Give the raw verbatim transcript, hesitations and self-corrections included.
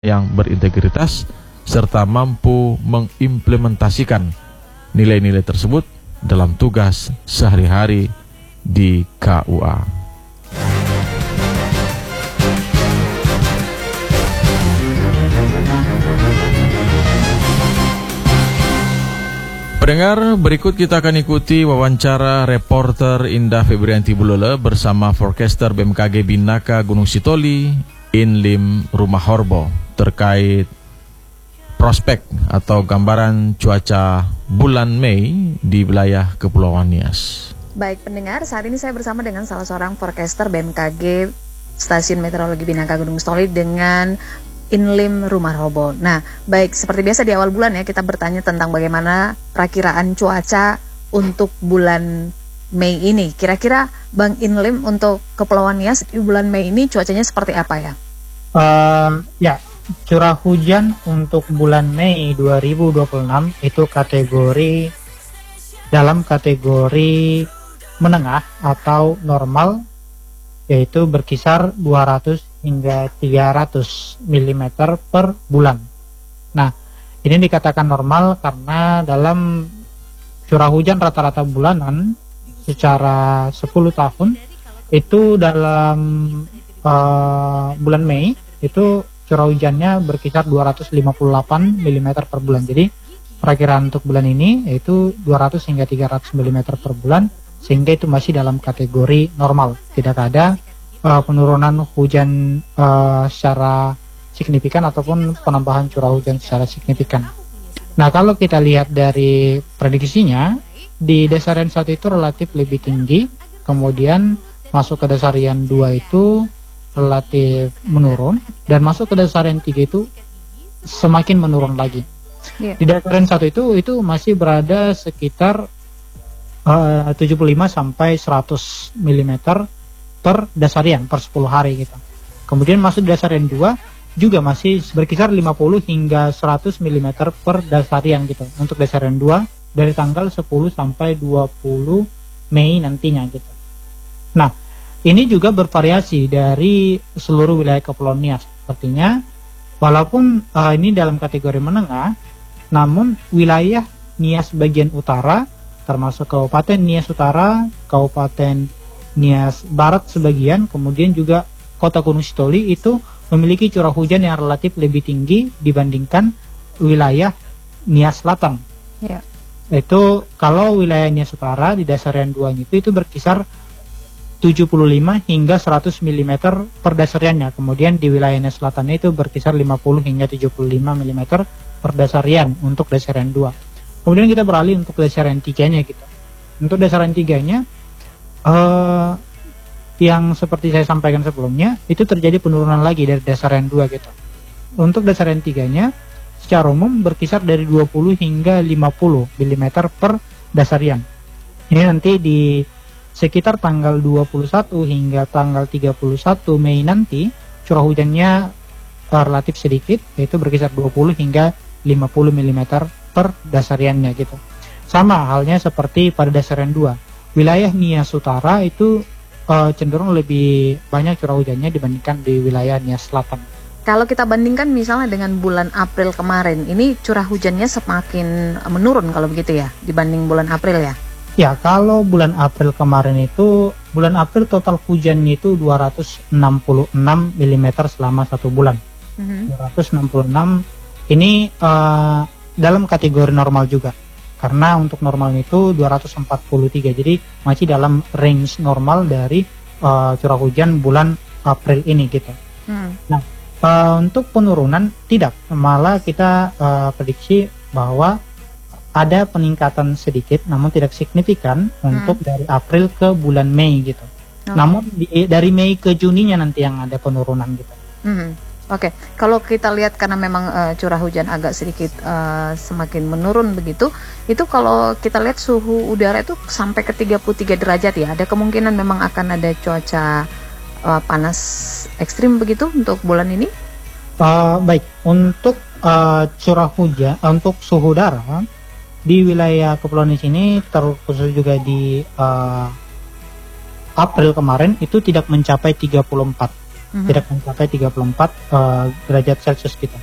yang berintegritas serta mampu mengimplementasikan nilai-nilai tersebut dalam tugas sehari-hari di K U A. Pendengar, berikut kita akan ikuti wawancara reporter Indah Febrianti Bulele bersama forecaster B M K G Bhinnaka Gunung Sitoli, Inlim Rumah Horbo, terkait prospek atau gambaran cuaca bulan Mei di wilayah Kepulauan Nias. Baik pendengar, saat ini saya bersama dengan salah seorang forecaster B M K G Stasiun Meteorologi Bhinnaka Gunung Sitoli dengan Inlim Rumah Horbo. Nah, baik, seperti biasa di awal bulan ya, kita bertanya tentang bagaimana perakiraan cuaca untuk bulan Mei ini. Kira-kira Bang Inlim untuk Kepulauan Nias di bulan Mei ini cuacanya seperti apa ya? Uh, ya, curah hujan untuk bulan Mei dua ribu dua puluh enam itu kategori dalam kategori menengah atau normal, yaitu berkisar dua ratus hingga tiga ratus milimeter per bulan. Nah, ini dikatakan normal karena dalam curah hujan rata-rata bulanan secara sepuluh tahun itu dalam uh, bulan Mei itu curah hujannya berkisar dua ratus lima puluh delapan milimeter per bulan. Jadi perakiraan untuk bulan ini yaitu dua ratus hingga tiga ratus milimeter per bulan, sehingga itu masih dalam kategori normal. Tidak ada Uh, penurunan hujan uh, secara signifikan ataupun penambahan curah hujan secara signifikan. Nah, kalau kita lihat dari prediksinya, di dasarian satu itu relatif lebih tinggi, kemudian masuk ke dasarian dua itu relatif menurun, dan masuk ke dasarian tiga itu semakin menurun lagi. Yeah. Di dasarian satu itu itu masih berada sekitar uh, tujuh puluh lima sampai seratus milimeter per dasarian per sepuluh hari gitu. Kemudian masuk dasarian dua juga masih berkisar lima puluh hingga seratus milimeter per dasarian gitu. Untuk dasarian dua dari tanggal sepuluh sampai dua puluh Mei nantinya gitu. Nah, ini juga bervariasi dari seluruh wilayah Kepulauan Nias. Artinya walaupun uh, ini dalam kategori menengah, namun wilayah Nias bagian utara termasuk Kabupaten Nias Utara, Kabupaten Nias Barat sebagian, kemudian juga Kota Gunung Sitoli itu memiliki curah hujan yang relatif lebih tinggi dibandingkan wilayah Nias Selatan. Ya. Itu kalau wilayah Nias Utara di dasarian dua itu itu berkisar tujuh puluh lima hingga seratus milimeter per dasariannya. Kemudian di wilayah Nias Selatan itu berkisar lima puluh hingga tujuh puluh lima milimeter per dasarian untuk dasarian dua. Kemudian kita beralih untuk dasarian tiga-nya gitu. Untuk dasarian tiga-nya Uh, yang seperti saya sampaikan sebelumnya itu terjadi penurunan lagi dari dasarian dua gitu. Untuk dasarian tiga-nya secara umum berkisar dari dua puluh hingga lima puluh milimeter per dasarian. Ini nanti di sekitar tanggal dua puluh satu hingga tanggal tiga puluh satu Mei nanti curah hujannya relatif sedikit, yaitu berkisar dua puluh hingga lima puluh milimeter per dasariannya gitu. Sama halnya seperti pada dasarian dua. Wilayah Nias Utara itu uh, cenderung lebih banyak curah hujannya dibandingkan di wilayah Nias Selatan. Kalau kita bandingkan misalnya dengan bulan April kemarin, ini curah hujannya semakin menurun kalau begitu ya, dibanding bulan April ya? Ya, kalau bulan April kemarin itu, bulan April total hujannya itu dua ratus enam puluh enam milimeter selama satu bulan. Mm-hmm. dua ratus enam puluh enam ini uh, dalam kategori normal juga. Karena untuk normal itu dua ratus empat puluh tiga, jadi masih dalam range normal dari uh, curah hujan bulan April ini gitu. Hmm. Nah, uh, untuk penurunan tidak, malah kita uh, prediksi bahwa ada peningkatan sedikit, namun tidak signifikan hmm. untuk dari April ke bulan Mei gitu. Okay. Namun di, dari Mei ke Juninya nanti yang ada penurunan gitu. Hmm. Oke, okay. Kalau kita lihat karena memang uh, curah hujan agak sedikit uh, semakin menurun begitu, itu kalau kita lihat suhu udara itu sampai ke tiga puluh tiga derajat ya, ada kemungkinan memang akan ada cuaca uh, panas ekstrim begitu untuk bulan ini? Uh, baik, untuk uh, curah hujan, uh, untuk suhu udara di wilayah Kepulauan Nias ini terkhusus juga di uh, April kemarin itu tidak mencapai tiga puluh empat. Mhm. tidak mencapai tiga puluh empat uh, derajat Celcius gitu.